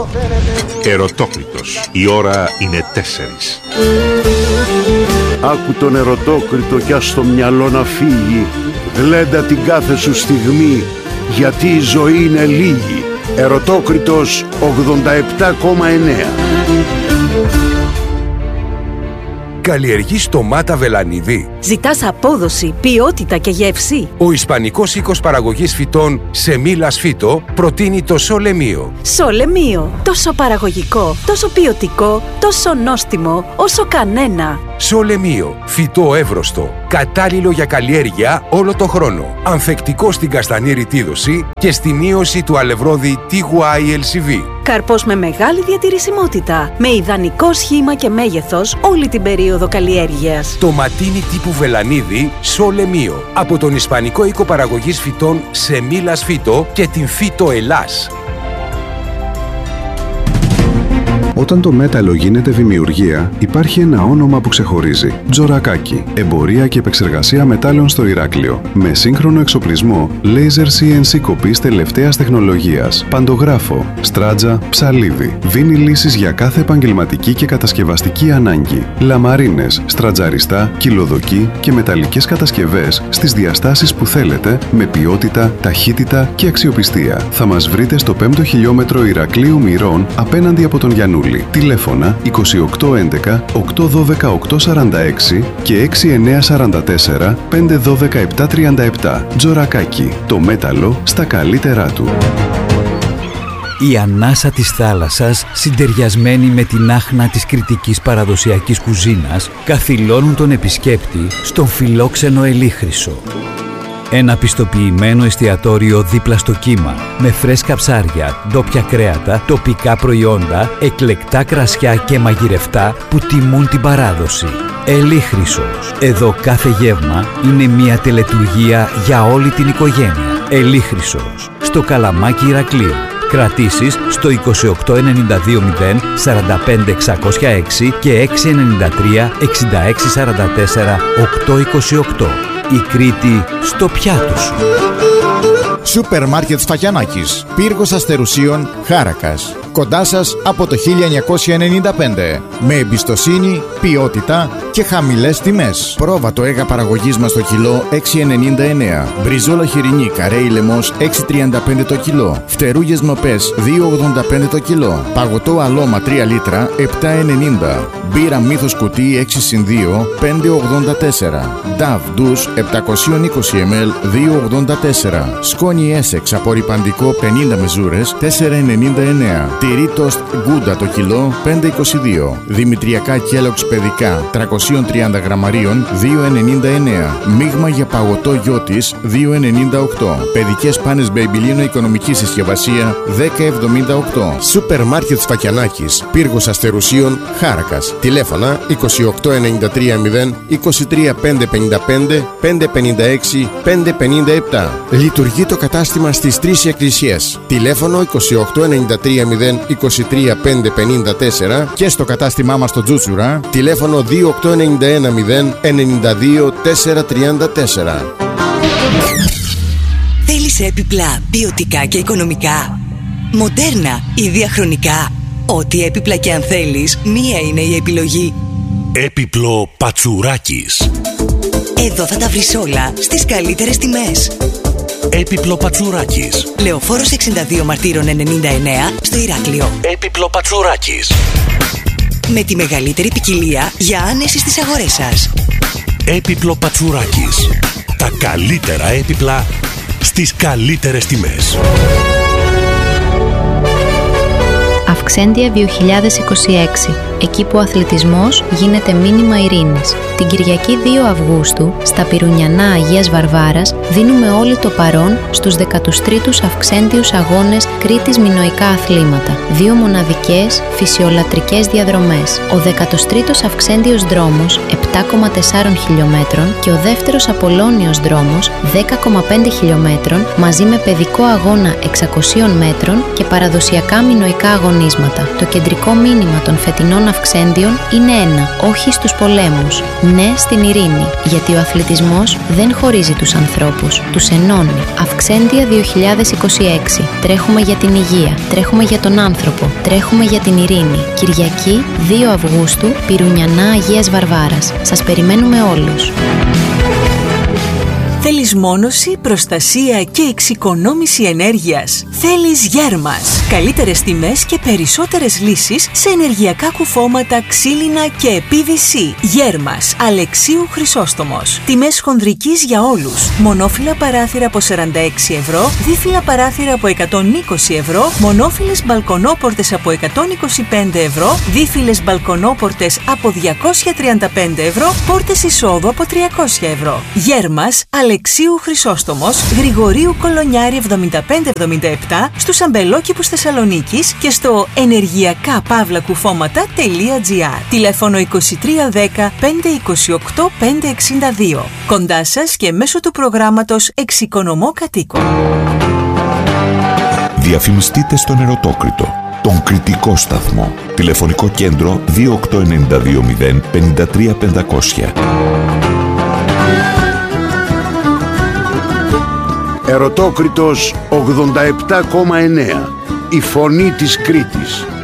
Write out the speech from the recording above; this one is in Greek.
Ερωτόκριτος. Η ώρα είναι 4. Άκου τον Ερωτόκριτο κι ας το μυαλό να φύγει. Γλέντα την κάθε σου στιγμή, γιατί η ζωή είναι λίγη. Ερωτόκριτος 87,9. Καλλιεργείς ντομάτα βελανίδι? Ζητάς απόδοση, ποιότητα και γεύση? Ο Ισπανικός οίκος παραγωγής φυτών Σεμίλας Φύτο προτείνει το Σολεμίο. Σολεμίο. Τόσο παραγωγικό, τόσο ποιοτικό, τόσο νόστιμο, όσο κανένα. Σολεμίο. Φυτό εύρωστο. Κατάλληλο για καλλιέργεια όλο το χρόνο. Ανθεκτικό στην καστανή ρητίδωση και στη μείωση του αλευρώδη TYLCV. Καρπός με μεγάλη διατηρησιμότητα, με ιδανικό σχήμα και μέγεθος όλη την περίοδο καλλιέργειας. Το ματίνι τύπου βελανίδι Σολεμίο από τον Ισπανικό οίκο παραγωγής φυτών Σεμίλας Φύτο και την Φύτο Ελλάς. Όταν το μέταλλο γίνεται δημιουργία, υπάρχει ένα όνομα που ξεχωρίζει. Τζορακάκι. Εμπορία και επεξεργασία μετάλλων στο Ηράκλειο. Με σύγχρονο εξοπλισμό, laser CNC κοπής τελευταίας τεχνολογίας, παντογράφο, στράτζα, ψαλίδι. Δίνει λύσεις για κάθε επαγγελματική και κατασκευαστική ανάγκη. Λαμαρίνες, στρατζαριστά, κυλοδοκή και μεταλλικές κατασκευές στις διαστάσεις που θέλετε, με ποιότητα, ταχύτητα και αξιοπιστία. Θα μας βρείτε στο 5ο χιλιόμετρο Ηρακλείου Μυρών, απέναντι από τον Γιαννούλη. Τηλέφωνα 2811 812 846 και 6944 512 737. Τζορακάκι. Το μέταλλο στα καλύτερά του. Η ανάσα της θάλασσας, συντεριασμένη με την άχνα της κρητικής παραδοσιακής κουζίνας, καθυλώνουν τον επισκέπτη στον φιλόξενο Ελίχρυσο. Ένα πιστοποιημένο εστιατόριο δίπλα στο κύμα, με φρέσκα ψάρια, ντόπια κρέατα, τοπικά προϊόντα, εκλεκτά κρασιά και μαγειρευτά που τιμούν την παράδοση. Ελίχρυσος. Εδώ κάθε γεύμα είναι μια τελετουργία για όλη την οικογένεια. Ελίχρυσος. Στο Καλαμάκι Ηρακλείου. Κρατήσεις στο 28920 45 606 και 693 66 44 828. Η Κρήτη στο πιάτο σου. Σούπερ μάρκετ Σφακιανάκης, πύργος Αστερουσίων, Χάρακας. Κοντά σας από το 1995. Με εμπιστοσύνη, ποιότητα και χαμηλές τιμές. Πρόβατο έγα παραγωγής μας το κιλό 6,99. Μπριζόλα χοιρινή καρέι λαιμός 6,35 το κιλό. Φτερούγες νοπές 2,85 το κιλό. Παγωτό αλώμα 3 λίτρα 7,90. Μπύρα μύθος κουτί 6/2 5,84. Νταβ ντους 720 ml 2,84. Σκόνη Essex απορρυπαντικό 50 μεζούρες 4,99. Τυρί τοστ γκούντα το κιλό 5,22. Δημητριακά Kellogg's παιδικά 330 γραμμαρίων 2,99. Μείγμα για παγωτό γιώτης 2,98. Παιδικές πάνες Babyliss οικονομική συσκευασία 10,78. Σούπερ μάρκετ Σφακιανάκης, πύργος Αστερουσίων, Χάρακας. Τηλέφωνα 28930 23 555 556 557. Λειτουργεί το κατάστημα στις 3 εκκλησίες. Τηλέφωνο 28930 23 554 και στο κατάστημά μας στο Τζούτσουρα. Τηλέφωνο 28910 92 434. Θέλεις έπιπλα ποιοτικά και οικονομικά, μοντέρνα ή διαχρονικά? Ό,τι έπιπλα και αν θέλεις, μία είναι η επιλογή. Έπιπλο Πατσουράκης. Εδώ θα τα βρεις όλα στις καλύτερες τιμές. Έπιπλο Πατσουράκης. Λεωφόρος 62 Μαρτύρων 99 στο Ηράκλειο. Έπιπλο Πατσουράκης. Με τη μεγαλύτερη ποικιλία για άνεση στις αγορές σας. Έπιπλο Πατσουράκης. Τα καλύτερα έπιπλα στις καλύτερες τιμές. Αυξέντια 2026. Εκεί που ο αθλητισμός γίνεται μήνυμα ειρήνης. Την Κυριακή 2 Αυγούστου, στα Πυρουνιανά Αγίας Βαρβάρας, δίνουμε όλοι το παρόν στους 13ους Αυξέντιους Αγώνες Κρήτης Μινοϊκά Αθλήματα. 2 μοναδικές φυσιολατρικές διαδρομές. Ο 13ος Αυξέντιος Δρόμος, 7,4 χιλιόμετρων, και ο δεύτερος Απολώνιος Δρόμος, 10,5 χιλιόμετρων, μαζί με παιδικό αγώνα 600 μέτρων και παραδοσιακά μινοϊκά αγωνίσματα. Το κεντρικό μήνυμα των φετινών Αυξέντιων είναι ένα: όχι στους πολέμους. Ναι στην ειρήνη, γιατί ο αθλητισμός δεν χωρίζει τους ανθρώπους, τους ενώνει. Αυξέντια 2026. Τρέχουμε για την υγεία, τρέχουμε για τον άνθρωπο, τρέχουμε για την ειρήνη. Κυριακή 2 Αυγούστου, Πυρουνιανά Αγίας Βαρβάρας. Σας περιμένουμε όλους. Θέλεις μόνωση, προστασία και εξοικονόμηση ενέργειας? Θέλεις Γέρμας. Καλύτερες τιμές και περισσότερες λύσεις σε ενεργειακά κουφώματα, ξύλινα και PVC. Γέρμας, Αλεξίου Χρυσόστομος. Τιμές χονδρικής για όλους. Μονόφυλλα παράθυρα από 46 ευρώ, δίφυλλα παράθυρα από 120 ευρώ, μονόφυλλες μπαλκονόπορτες από 125 ευρώ, δίφυλλες μπαλκονόπορτες από 235 ευρώ, πόρτες εισόδου από 300 ευρώ. Γέρμας, Αλεξίου Χρυσόστομος, Γρηγορίου Κολονιάρη 7577, στους αμπελόκηπους Θεσσαλονίκης και στο ενεργειακά-κουφώματα.gr. Τηλέφωνο 2310 528 562. Κοντά σας και μέσω του προγράμματος Εξοικονομώ Κατοίκων. Διαφημιστείτε στον Ερωτόκριτο, τον κριτικό σταθμό. Τηλεφωνικό κέντρο 28920 53 500. Ερωτόκριτος 87,9. Η φωνή της Κρήτης.